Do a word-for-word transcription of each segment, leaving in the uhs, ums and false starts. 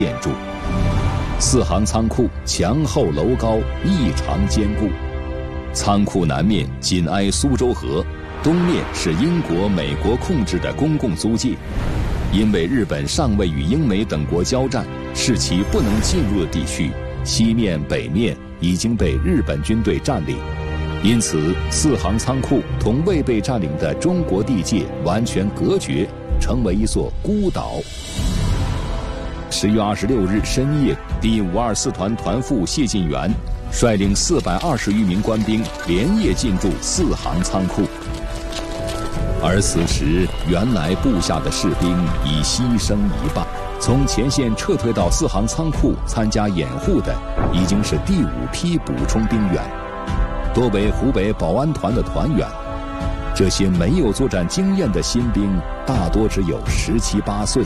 建筑。四行仓库墙厚楼高，异常坚固。仓库南面紧挨苏州河，东面是英国、美国控制的公共租界。因为日本尚未与英美等国交战，是其不能进入的地区，西面、北面已经被日本军队占领。因此，四行仓库同未被占领的中国地界完全隔绝，成为一座孤岛。十月二十六日深夜，第五二四团团副谢晋元率领四百二十余名官兵连夜进驻四行仓库。而此时，原来部下的士兵已牺牲一半，从前线撤退到四行仓库参加掩护的，已经是第五批补充兵员，多为湖北保安团的团员。这些没有作战经验的新兵，大多只有十七八岁。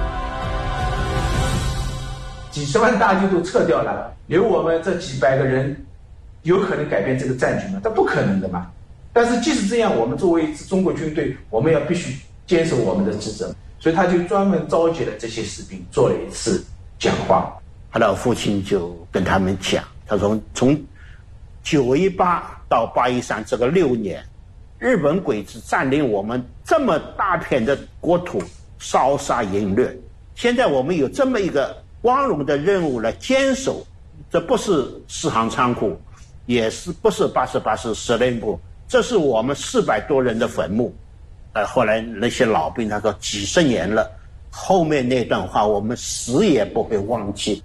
几十万大军都撤掉了，留我们这几百个人，有可能改变这个战局吗？这不可能的嘛。但是即使这样，我们作为一支中国军队，我们要必须坚守我们的职责。所以他就专门召集了这些士兵，做了一次讲话。 他的父亲就跟他们讲，他说从九一八到八一三这个六年，日本鬼子占领我们这么大片的国土，烧杀淫掠。现在我们有这么一个光荣的任务来坚守，这不是四行仓库，也是不是八十八师司令部，这是我们四百多人的坟墓。呃，后来那些老兵他说几十年了，后面那段话我们死也不会忘记。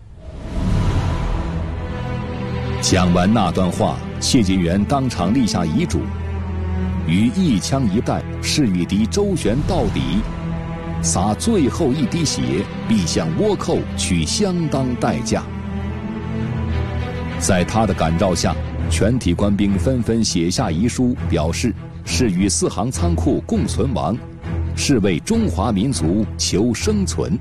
讲完那段话，谢晋元当场立下遗嘱，于一枪一弹誓与敌周旋到底，洒最后一滴血，必向倭寇取相当代价。在他的感召下，全体官兵纷纷写下遗书，表示是与四行仓库共存亡，是为中华民族求生存。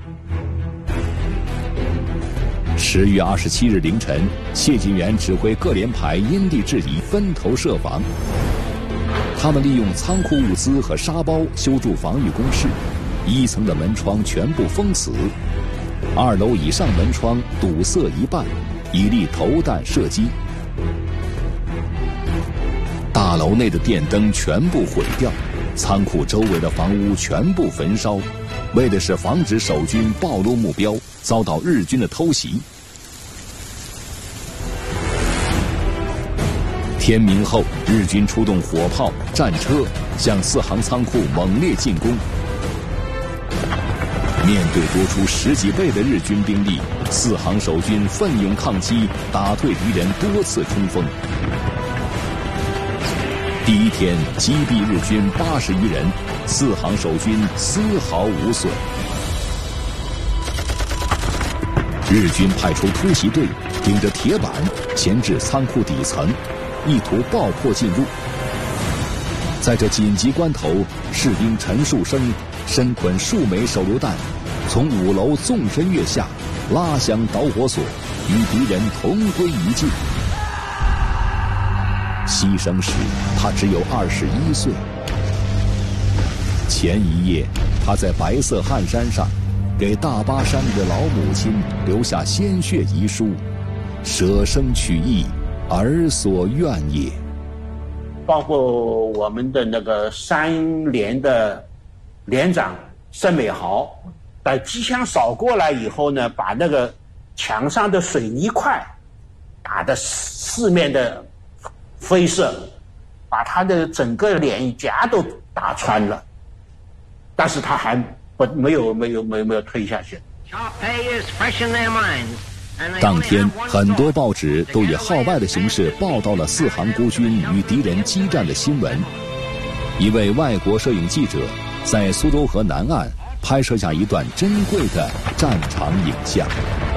十月二十七日凌晨，谢晋元指挥各连排因地制宜，分头设防。他们利用仓库物资和沙包修筑防御工事，一层的门窗全部封死，二楼以上门窗堵塞一半，以利投弹射击。大楼内的电灯全部毁掉，仓库周围的房屋全部焚烧，为的是防止守军暴露目标，遭到日军的偷袭。天明后，日军出动火炮、战车，向四行仓库猛烈进攻。面对多出十几倍的日军兵力，四行守军奋勇抗击，打退敌人多次冲锋。第一天击毙日军八十余人，四行守军丝毫无损。日军派出突袭队，顶着铁板前至仓库底层，意图爆破进入。在这紧急关头，士兵陈树生身捆数枚手榴弹，从五楼纵身跃下，拉响导火索，与敌人同归于尽。牺牲时，他只有二十一岁。前一夜，他在白色汗衫上，给大巴山里的老母亲留下鲜血遗书：“舍生取义，儿所愿也。” 包括我们的那个三连的连长盛美豪，在机枪扫过来以后呢，把那个墙上的水泥块打得四面的飞射，把他的整个脸颊都打穿了，但是他还不没有没有没有没有退下去。 当天，很多报纸都以号外的形式报道了四行孤军与敌人激战的新闻。一位外国摄影记者在苏州河南岸拍摄下一段珍贵的战场影像。